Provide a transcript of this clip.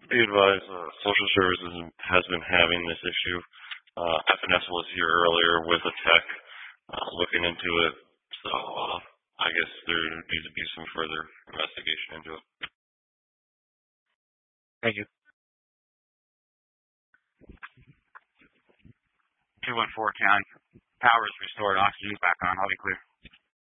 Be advised, social services has been having this issue. FNS was here earlier with a tech looking into it, so I guess there needs to be some further investigation into it. Thank you. 214 County. Power is restored. Oxygen's back on. I'll be clear.